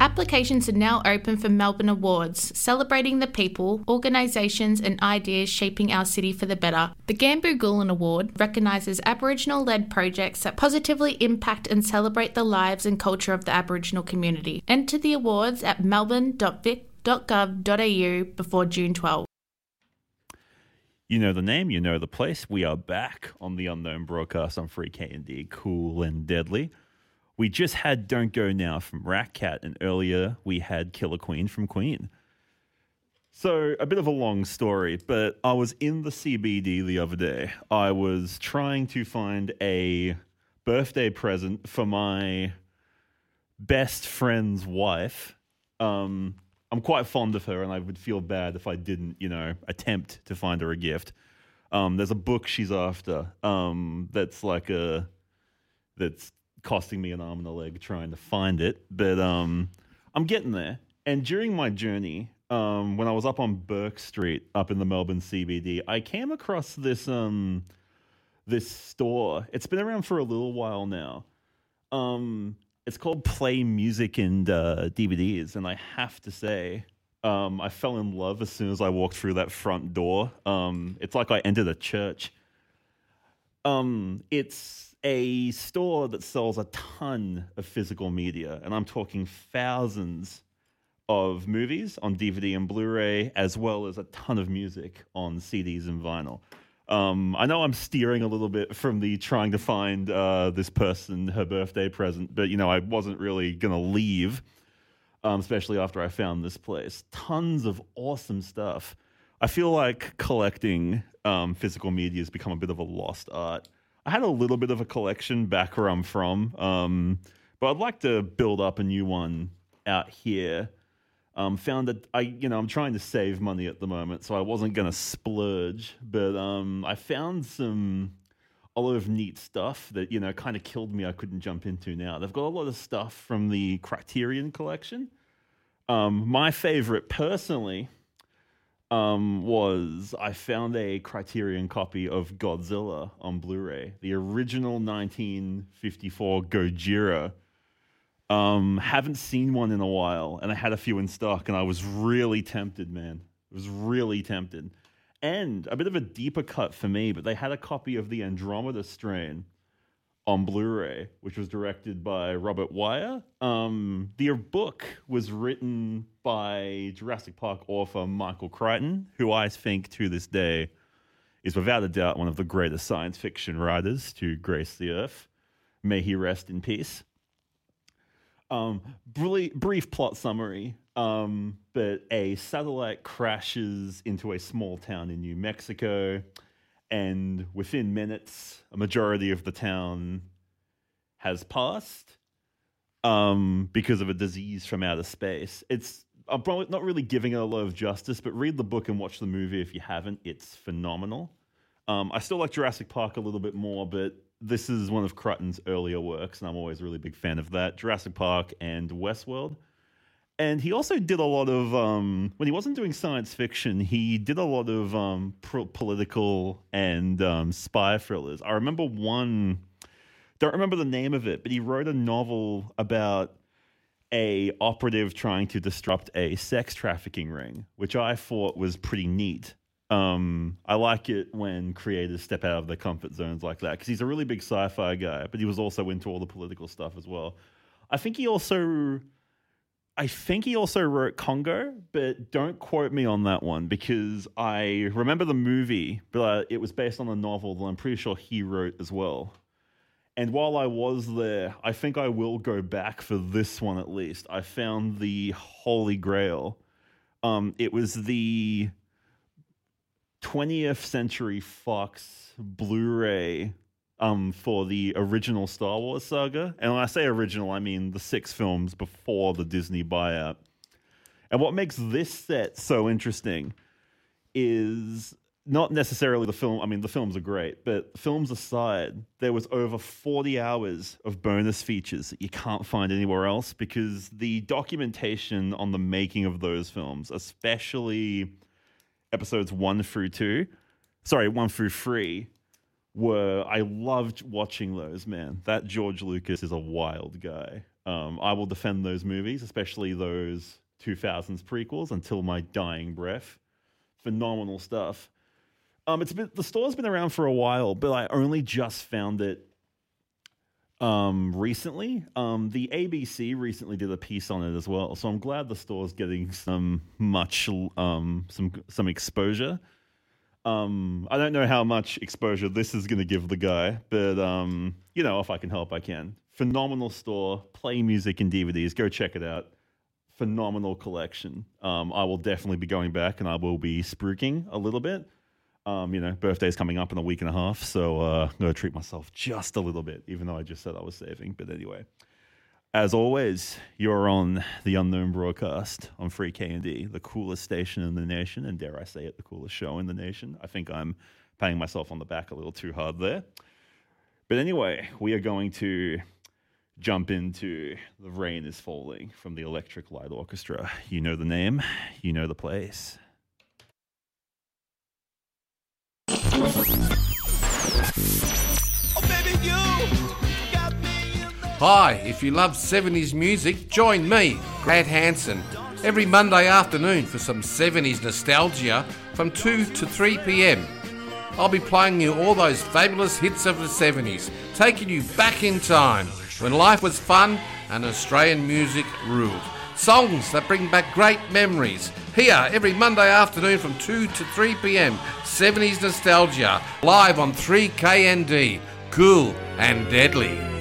Applications are now open for Melbourne Awards, celebrating the people, organisations and ideas shaping our city for the better. The Gambu Gulen Award recognises Aboriginal-led projects that positively impact and celebrate the lives and culture of the Aboriginal community. Enter the awards at melbourne.vic.gov.au before June 12. You know the name, you know the place. We are back on the Unknown broadcast on Free K&D, cool and deadly. We just had Don't Go Now from Rat Cat, and earlier we had Killer Queen from Queen. So, a bit of a long story, but I was in the CBD the other day. I was trying to find a birthday present for my best friend's wife. I'm quite fond of her, and I would feel bad if I didn't, attempt to find her a gift. There's a book she's after that's costing me an arm and a leg trying to find it, but I'm getting there. And during my journey, when I was up on Burke Street up in the Melbourne CBD, I came across this store. It's been around for a little while now. It's called Play Music and DVDs, and I have to say, I fell in love as soon as I walked through that front door. It's like I entered a church. It's a store that sells a ton of physical media, and I'm talking thousands of movies on DVD and Blu-ray, as well as a ton of music on CDs and vinyl. I know I'm steering a little bit from the trying to find this person her birthday present, but, I wasn't really going to leave, especially after I found this place. Tons of awesome stuff. I feel like collecting physical media has become a bit of a lost art. I had a little bit of a collection back where I'm from, but I'd like to build up a new one out here. Found that I'm trying to save money at the moment, so I wasn't going to splurge, but I found a lot of neat stuff that, kind of killed me I couldn't jump into now. They've got a lot of stuff from the Criterion collection. My favorite, personally, was I found a Criterion copy of Godzilla on Blu-ray, the original 1954 Gojira. Haven't seen one in a while, and I had a few in stock, and I was really tempted, man. I was really tempted. And a bit of a deeper cut for me, but they had a copy of the Andromeda Strain on Blu-ray, which was directed by Robert Wire. The book was written by Jurassic Park author Michael Crichton, who I think to this day is without a doubt one of the greatest science fiction writers to grace the earth. May he rest in peace. Brief plot summary, but a satellite crashes into a small town in New Mexico, and within minutes, a majority of the town has passed because of a disease from outer space. I'm probably not really giving it a lot of justice, but read the book and watch the movie if you haven't. It's phenomenal. I still like Jurassic Park a little bit more, but this is one of Crichton's earlier works, and I'm always a really big fan of that. Jurassic Park and Westworld. And he also did a lot of, when he wasn't doing science fiction, he did a lot of political and spy thrillers. I remember one, don't remember the name of it, but he wrote a novel about a operative trying to disrupt a sex trafficking ring, which I thought was pretty neat. I like it when creators step out of their comfort zones like that, because he's a really big sci-fi guy, but he was also into all the political stuff as well. I think he also wrote Congo, but don't quote me on that one, because I remember the movie, but it was based on a novel that I'm pretty sure he wrote as well. And while I was there, I think I will go back for this one at least. I found the Holy Grail. It was the 20th Century Fox Blu-ray for the original Star Wars saga. And when I say original, I mean the 6 films before the Disney buyout. And what makes this set so interesting is not necessarily the film. I mean, the films are great, but films aside, there was over 40 hours of bonus features that you can't find anywhere else, because the documentation on the making of those films, especially episodes 1 through 3, I loved watching those, man. That George Lucas is a wild guy. I will defend those movies, especially those 2000s prequels, until my dying breath. Phenomenal stuff. The store's been around for a while, but I only just found it recently. The ABC recently did a piece on it as well, so I'm glad the store's getting some exposure. I don't know how much exposure this is going to give the guy, but if I can help, I can. Phenomenal store, play music and DVDs. Go check it out. Phenomenal collection. I will definitely be going back, and I will be spruiking a little bit. Birthday's coming up in a week and a half, so I'm going to treat myself just a little bit, even though I just said I was saving. But anyway, as always, you're on The Unknown Broadcast on Free K&D, the coolest station in the nation, and dare I say it, the coolest show in the nation. I think I'm patting myself on the back a little too hard there. But anyway, we are going to jump into The Rain is Falling from the Electric Light Orchestra. You know the name, you know the place. Hi, if you love 70s music, join me, Grant Hansen, every Monday afternoon for some 70s nostalgia from 2 to 3 p.m. I'll be playing you all those fabulous hits of the 70s, taking you back in time when life was fun and Australian music ruled. Songs that bring back great memories. Here, every Monday afternoon from 2 to 3 p.m, 70s nostalgia, live on 3KND. Cool and deadly.